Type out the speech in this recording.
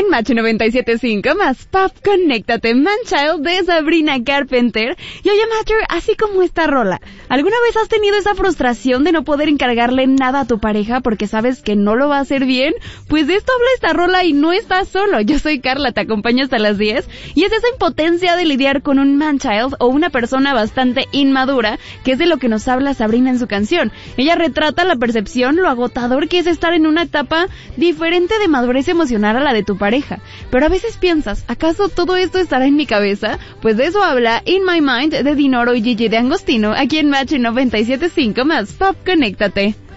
En Match 97.5 más Pop, conéctate, Man-Child de Sabrina Carpenter. Y oye, Matcher, así como esta rola, ¿alguna vez has tenido esa frustración de no poder encargarle nada a tu pareja porque sabes que no lo va a hacer bien? Pues de esto habla esta rola y no estás solo. Yo soy Carla, te acompaño hasta las 10. Y es esa impotencia de lidiar con un man-child o una persona bastante inmadura, que es de lo que nos habla Sabrina en su canción. Ella retrata la percepción, lo agotador que es estar en una etapa diferente de madurez emocional a la de tu pareja. Pero a veces piensas, ¿acaso todo esto estará en mi cabeza? Pues de eso habla In My Mind de Dinoro y Gigi D'Agostino, aquí en Match 97.5 más Pop, conéctate.